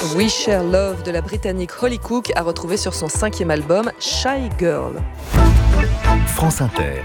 We Share Love de la Britannique Holly Cook a retrouvé sur son 5e album Shy Girl. France Inter.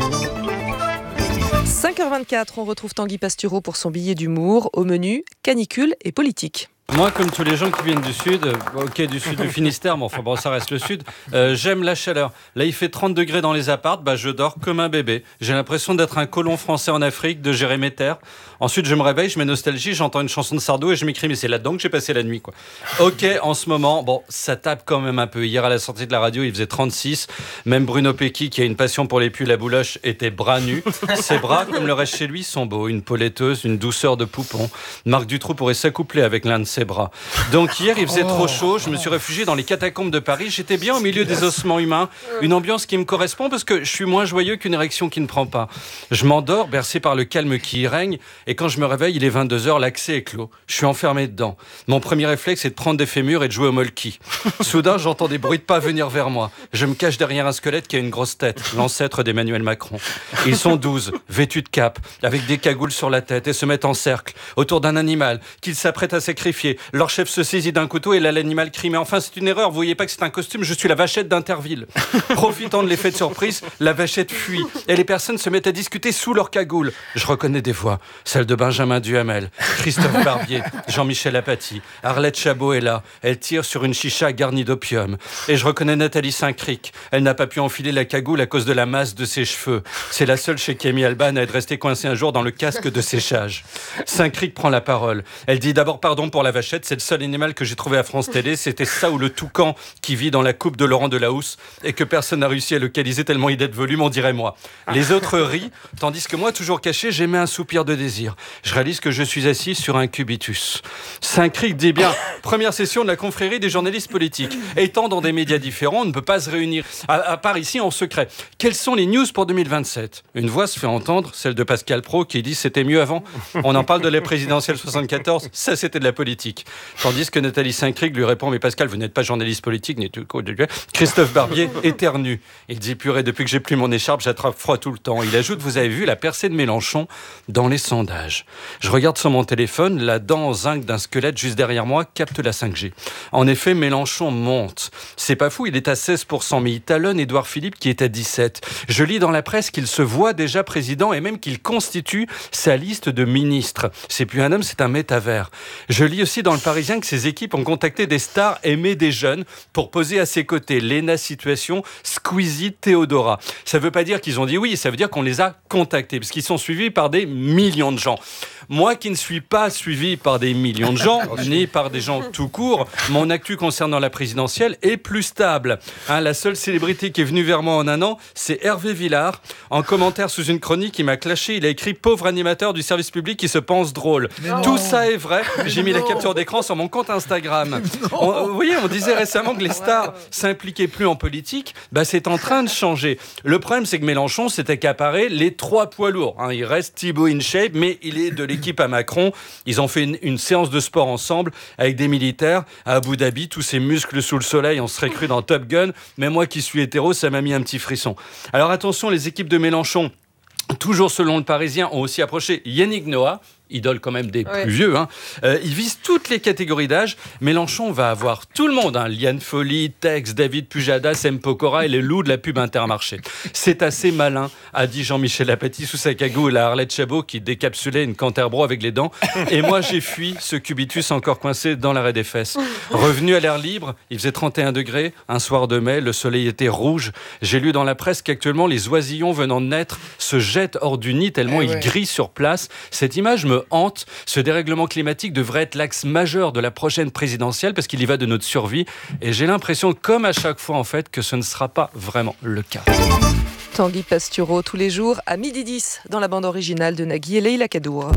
5h24, on retrouve Tanguy Pastureau pour son billet d'humour. Au menu, canicule et politique. Moi, comme tous les gens qui viennent du sud, du sud du Finistère, mais enfin bon, ça reste le sud, j'aime la chaleur. Là, il fait 30 degrés dans les apparts, je dors comme un bébé. J'ai l'impression d'être un colon français en Afrique, de gérer mes terres. Ensuite, je me réveille, je mets nostalgie, j'entends une chanson de Sardou et je m'écris, mais c'est là-dedans que j'ai passé la nuit, quoi. Ok, en ce moment, ça tape quand même un peu. Hier, à la sortie de la radio, il faisait 36. Même Bruno Pecky, qui a une passion pour les pulls à bouloche, était bras nus. Ses bras, comme le reste chez lui, sont beaux. Une peau laiteuse, une douceur de poupon. Marc Dutroux pourrait s'accoupler avec l'un de ses bras. Donc hier, il faisait trop chaud, je me suis réfugié dans les catacombes de Paris. J'étais bien au milieu des ossements humains, une ambiance qui me correspond parce que je suis moins joyeux qu'une érection qui ne prend pas. Je m'endors, bercé par le calme qui y règne, et quand je me réveille, il est 22h, l'accès est clos. Je suis enfermé dedans. Mon premier réflexe est de prendre des fémurs et de jouer au molki. Soudain, j'entends des bruits de pas venir vers moi. Je me cache derrière un squelette qui a une grosse tête, l'ancêtre d'Emmanuel Macron. Ils sont 12, vêtus de cape, avec des cagoules sur la tête, et se mettent en cercle, autour d'un animal qu'ils s'apprêtent à sacrifier. Leur chef se saisit d'un couteau et là l'animal crie. Mais enfin, c'est une erreur, vous voyez pas que c'est un costume, je suis la vachette d'Interville. Profitant de l'effet de surprise, la vachette fuit et les personnes se mettent à discuter sous leur cagoule. Je reconnais des voix, celle de Benjamin Duhamel, Christophe Barbier, Jean-Michel Apathy. Arlette Chabot est là, elle tire sur une chicha garnie d'opium. Et je reconnais Nathalie Saint-Cric, elle n'a pas pu enfiler la cagoule à cause de la masse de ses cheveux. C'est la seule chez Kémy Alban à être restée coincée un jour dans le casque de séchage. Saint-Cric prend la parole, elle dit d'abord pardon pour la vachette, c'est le seul animal que j'ai trouvé à France Télé, c'était ça ou le toucan qui vit dans la coupe de Laurent Delahousse et que personne n'a réussi à localiser tellement il est de volume, on dirait moi. Les autres rient, tandis que moi, toujours caché, j'émets un soupir de désir. Je réalise que je suis assis sur un cubitus. Saint-Cric dit bien, première session de la confrérie des journalistes politiques. Étant dans des médias différents, on ne peut pas se réunir, à part ici, en secret. Quelles sont les news pour 2027 ? Une voix se fait entendre, celle de Pascal Praud, qui dit « c'était mieux avant ». On en parle de la présidentielle 74, ça c'était de la politique. Tandis que Nathalie Saint-Cric lui répond « Mais Pascal, vous n'êtes pas journaliste politique, ni tout quoi. » Christophe Barbier éternue. Il dit « Purée, depuis que j'ai plus mon écharpe, j'attrape froid tout le temps. » Il ajoute « Vous avez vu la percée de Mélenchon dans les sondages. » Je regarde sur mon téléphone, la dent en zinc d'un squelette juste derrière moi capte la 5G. En effet, Mélenchon monte. C'est pas fou, il est à 16%, mais il talonne Édouard Philippe qui est à 17%. Je lis dans la presse qu'il se voit déjà président et même qu'il constitue sa liste de ministres. C'est plus un homme, c'est un métavers. Je lis aussi dans le Parisien que ses équipes ont contacté des stars aimées des jeunes pour poser à ses côtés. Léna Situation, Squeezie, Théodora. Ça veut pas dire qu'ils ont dit oui, ça veut dire qu'on les a contactés, parce qu'ils sont suivis par des millions de gens. Moi qui ne suis pas suivi par des millions de gens, ni par des gens tout court, mon actu concernant la présidentielle est plus stable. La seule célébrité qui est venue vers moi en un an, c'est Hervé Villard. En commentaire sous une chronique, il m'a clashé, il a écrit « Pauvre animateur du service public qui se pense drôle ». Tout ça est vrai, j'ai mis la capture d'écran sur mon compte Instagram. Vous voyez, on disait récemment que les stars s'impliquaient plus en politique, c'est en train de changer. Le problème, c'est que Mélenchon s'est accaparé les 3 poids lourds. Il reste Thibaut InShape, mais il est de l'équipe à Macron. Ils ont fait une séance de sport ensemble avec des militaires à Abu Dhabi, tous ces muscles sous le soleil, on serait cru dans Top Gun. Mais moi qui suis hétéro, ça m'a mis un petit frisson. Alors attention, les équipes de Mélenchon, toujours selon le Parisien, ont aussi approché Yannick Noah, idole quand même des plus vieux. Il vise toutes les catégories d'âge. Mélenchon va avoir tout le monde. Liane Folly, Tex, David Pujadas, M. Pokora et les loups de la pub Intermarché. C'est assez malin, a dit Jean-Michel Apathy sous sa cagoule à Arlette Chabot qui décapsulait une Canterbro avec les dents. Et moi, j'ai fui ce cubitus encore coincé dans l'arrêt des fesses. Revenu à l'air libre, il faisait 31 degrés. Un soir de mai, le soleil était rouge. J'ai lu dans la presse qu'actuellement, les oisillons venant de naître se jettent hors du nid tellement ils grillent sur place. Cette image me hante. Ce dérèglement climatique devrait être l'axe majeur de la prochaine présidentielle parce qu'il y va de notre survie. Et j'ai l'impression, comme à chaque fois en fait, que ce ne sera pas vraiment le cas. Tanguy Pastureau, tous les jours à 12h10 dans la bande originale de Nagui et Leïla Kadour.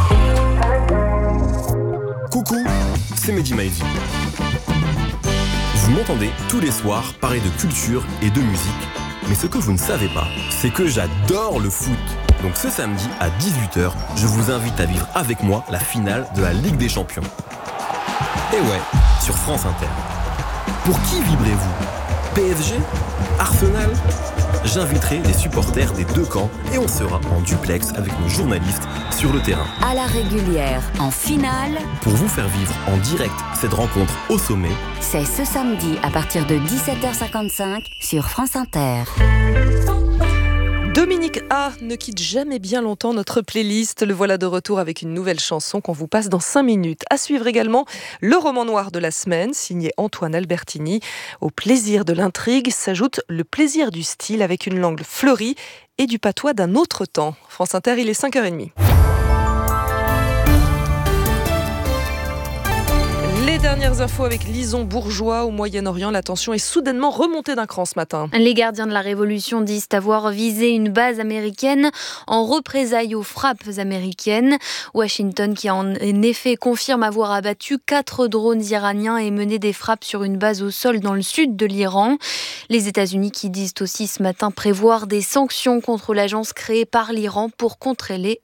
Coucou, c'est Mehdi Maizy. Vous m'entendez tous les soirs parler de culture et de musique. Mais ce que vous ne savez pas, c'est que j'adore le foot. Donc ce samedi à 18h, je vous invite à vivre avec moi la finale de la Ligue des Champions. Et ouais, sur France Inter. Pour qui vibrez-vous ? PSG ? Arsenal ? j'inviterai les supporters des deux camps et on sera en duplex avec nos journalistes sur le terrain. À la régulière, en finale, Pour vous faire vivre en direct cette rencontre au sommet, c'est ce samedi à partir de 17h55 sur France Inter. Dominique A ne quitte jamais bien longtemps notre playlist. Le voilà de retour avec une nouvelle chanson qu'on vous passe dans 5 minutes. À suivre également le roman noir de la semaine, signé Antoine Albertini. Au plaisir de l'intrigue s'ajoute le plaisir du style avec une langue fleurie et du patois d'un autre temps. France Inter, il est 5h30. Les dernières infos avec Lison Bourgeois au Moyen-Orient. La tension est soudainement remontée d'un cran ce matin. Les gardiens de la Révolution disent avoir visé une base américaine en représailles aux frappes américaines. Washington, qui en effet confirme avoir abattu 4 drones iraniens et mené des frappes sur une base au sol dans le sud de l'Iran. Les États-Unis qui disent aussi ce matin prévoir des sanctions contre l'agence créée par l'Iran pour contrôler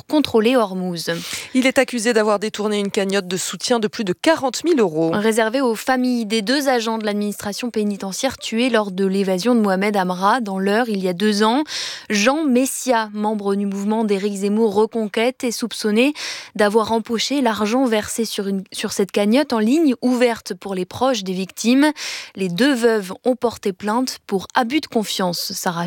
Hormuz. Il est accusé d'avoir détourné une cagnotte de soutien de plus de 40 000 euros. Réservé aux familles des 2 agents de l'administration pénitentiaire tués lors de l'évasion de Mohamed Amra dans l'Eure il y a 2 ans. Jean Messia, membre du mouvement d'Éric Zemmour Reconquête, est soupçonné d'avoir empoché l'argent versé sur cette cagnotte en ligne ouverte pour les proches des victimes. Les 2 veuves ont porté plainte pour abus de confiance. Sarah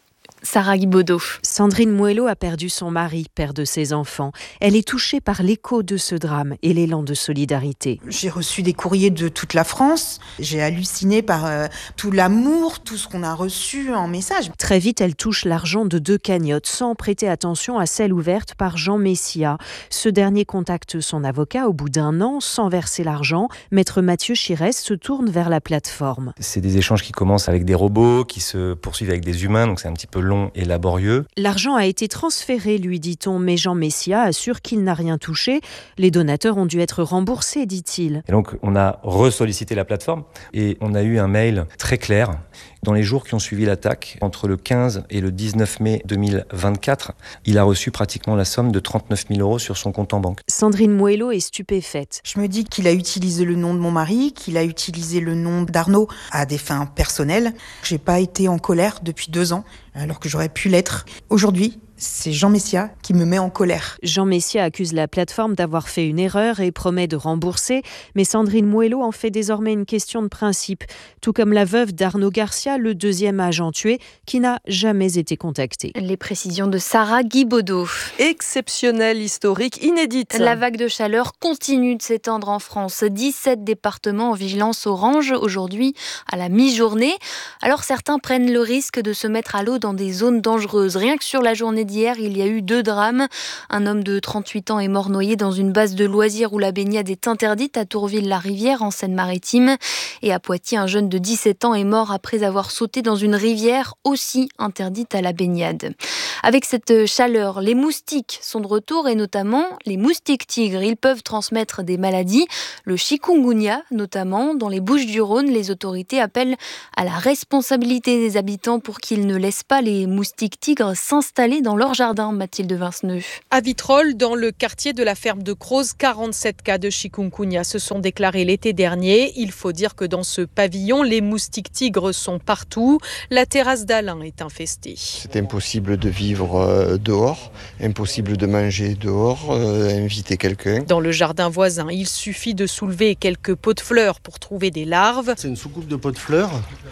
Guibaudot. Sandrine Moello a perdu son mari, père de ses enfants. Elle est touchée par l'écho de ce drame et l'élan de solidarité. J'ai reçu des courriers de toute la France. J'ai halluciné par tout l'amour, tout ce qu'on a reçu en message. Très vite, elle touche l'argent de 2 cagnottes sans prêter attention à celle ouverte par Jean Messia. Ce dernier contacte son avocat au bout d'1 an sans verser l'argent. Maître Mathieu Chirès se tourne vers la plateforme. C'est des échanges qui commencent avec des robots, qui se poursuivent avec des humains, donc c'est un petit peu long et laborieux. L'argent a été transféré, lui dit-on, mais Jean Messia assure qu'il n'a rien touché. Les donateurs ont dû être remboursés, dit-il. Et donc on a ressollicité la plateforme et on a eu un mail très clair. Dans les jours qui ont suivi l'attaque, entre le 15 et le 19 mai 2024, il a reçu pratiquement la somme de 39 000 euros sur son compte en banque. Sandrine Moello est stupéfaite. Je me dis qu'il a utilisé le nom de mon mari, qu'il a utilisé le nom d'Arnaud à des fins personnelles. J'ai pas été en colère depuis 2 ans, alors que j'aurais pu l'être. Aujourd'hui, c'est Jean Messia qui me met en colère. Jean Messia accuse la plateforme d'avoir fait une erreur et promet de rembourser, mais Sandrine Moello en fait désormais une question de principe, tout comme la veuve d'Arnaud Garcia, le 2e agent tué, qui n'a jamais été contacté. Les précisions de Sarah Guibaudot. Exceptionnelle, historique, inédite. La vague de chaleur continue de s'étendre en France. 17 départements en vigilance orange aujourd'hui à la mi-journée. Alors certains prennent le risque de se mettre à l'eau dans des zones dangereuses. Rien que sur la journée d'hier, il y a eu 2 drames. Un homme de 38 ans est mort noyé dans une base de loisirs où la baignade est interdite à Tourville-la-Rivière en Seine-Maritime. Et à Poitiers, un jeune de 17 ans est mort après avoir sauté dans une rivière aussi interdite à la baignade. Avec cette chaleur, les moustiques sont de retour et notamment les moustiques tigres. Ils peuvent transmettre des maladies, le chikungunya notamment. Dans les Bouches-du-Rhône, les autorités appellent à la responsabilité des habitants pour qu'ils ne laissent pas les moustiques tigres s'installer dans leur jardin. Mathilde Vinceneux. À Vitrolles, dans le quartier de la ferme de Croze, 47 cas de chikungunya se sont déclarés l'été dernier. Il faut dire que dans ce pavillon, les moustiques tigres sont partout. La terrasse d'Alain est infestée. C'est impossible de vivre dehors, impossible de manger dehors, inviter quelqu'un. Dans le jardin voisin, il suffit de soulever quelques pots de fleurs pour trouver des larves. C'est une soucoupe de pots de fleurs.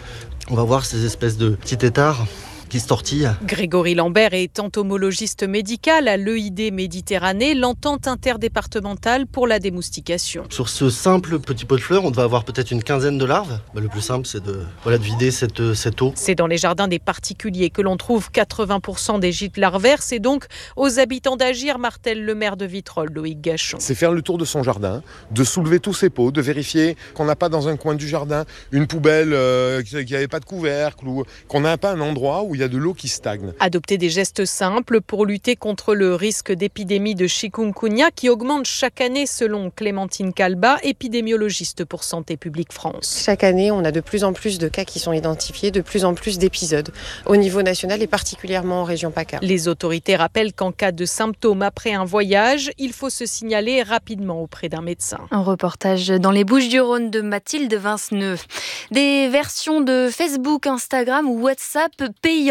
On va voir ces espèces de petits têtards qui se tortille. Grégory Lambert est entomologiste médical à l'EID Méditerranée, l'entente interdépartementale pour la démoustication. Sur ce simple petit pot de fleurs, on va avoir peut-être une quinzaine de larves. Le plus simple, c'est de vider cette eau. C'est dans les jardins des particuliers que l'on trouve 80% des gîtes larvaires. C'est donc aux habitants d'agir, martèle le maire de Vitrolles, Loïc Gachon. C'est faire le tour de son jardin, de soulever tous ses pots, de vérifier qu'on n'a pas dans un coin du jardin une poubelle qui n'avait pas de couvercle ou qu'on n'a pas un endroit où il y a de l'eau qui stagne. Adopter des gestes simples pour lutter contre le risque d'épidémie de chikungunya qui augmente chaque année selon Clémentine Calba, épidémiologiste pour Santé publique France. Chaque année, on a de plus en plus de cas qui sont identifiés, de plus en plus d'épisodes au niveau national et particulièrement en région PACA. Les autorités rappellent qu'en cas de symptômes après un voyage, il faut se signaler rapidement auprès d'un médecin. Un reportage dans les Bouches-du-Rhône de Mathilde Vinceneux. Des versions de Facebook, Instagram ou WhatsApp payantes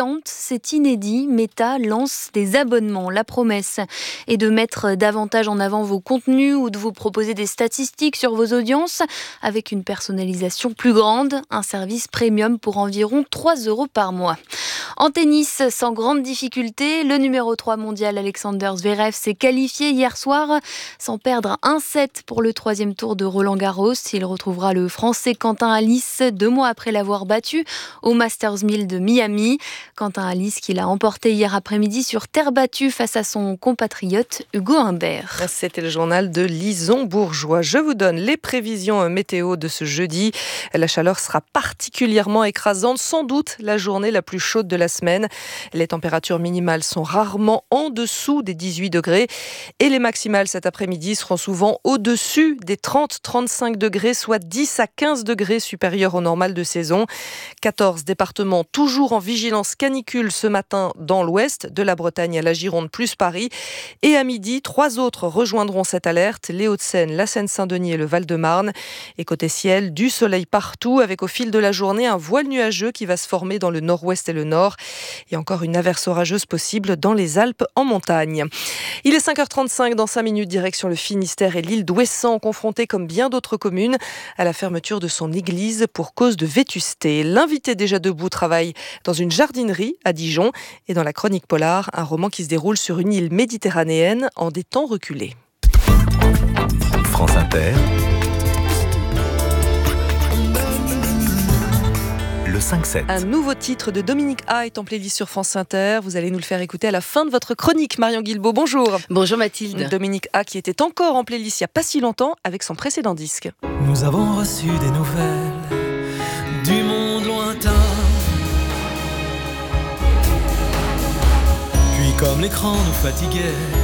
payante. C'est inédit. Meta lance des abonnements. La promesse est de mettre davantage en avant vos contenus ou de vous proposer des statistiques sur vos audiences avec une personnalisation plus grande. Un service premium pour environ 3 € par mois. En tennis, sans grande difficulté, le numéro 3 mondial Alexander Zverev s'est qualifié hier soir sans perdre un set pour le 3e tour de Roland-Garros. Il retrouvera le Français Quentin Halys 2 mois après l'avoir battu au Masters 1000 de Miami. Quentin Halys qui l'a emporté hier après-midi sur terre battue face à son compatriote Hugo Humbert. C'était le journal de Lison Bourgeois. Je vous donne les prévisions météo de ce jeudi. La chaleur sera particulièrement écrasante, sans doute la journée la plus chaude de la semaine. Les températures minimales sont rarement en dessous des 18 degrés et les maximales cet après-midi seront souvent au-dessus des 30-35 degrés, soit 10 à 15 degrés supérieurs au normal de saison. 14 départements toujours en vigilance canicule ce matin dans l'ouest, de la Bretagne à la Gironde plus Paris. Et à midi, 3 autres rejoindront cette alerte, les Hauts-de-Seine, la Seine-Saint-Denis et le Val-de-Marne. Et côté ciel, du soleil partout avec au fil de la journée un voile nuageux qui va se former dans le nord-ouest et le nord. Et encore une averse orageuse possible dans les Alpes en montagne. Il est 5h35, dans 5 minutes, direction le Finistère et l'île d'Ouessant, confrontée comme bien d'autres communes à la fermeture de son église pour cause de vétusté. L'invité déjà debout travaille dans une jardinerie à Dijon et dans la Chronique Polar, un roman qui se déroule sur une île méditerranéenne en des temps reculés. France Inter, le 5-7. Un nouveau titre de Dominique A est en playlist sur France Inter. Vous allez nous le faire écouter à la fin de votre chronique. Marion Guilbault, bonjour. Bonjour Mathilde. Dominique A qui était encore en playlist il n'y a pas si longtemps avec son précédent disque. Nous avons reçu des nouvelles du monde lointain. Puis comme l'écran nous fatiguait,